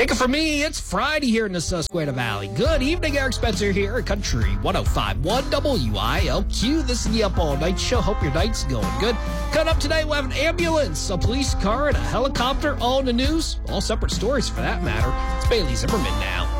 Take it from me, it's Friday here in the Susquehanna Valley. Good evening, Eric Spencer here at Country 105.1 WILQ. This is the Up All Night Show. Hope your night's going good. Coming up tonight, we'll have an ambulance, a police car, and a helicopter all in the news. All separate stories for that matter. It's Bailey Zimmerman now.